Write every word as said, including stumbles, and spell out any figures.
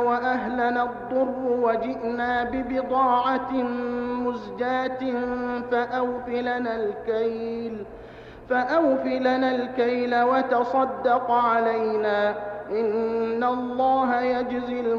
وأهلنا الضر وجئنا ببضاعة مزجاة فأوف لنا الكيل فأوف لنا الكيل وتصدق علينا إن الله يجزي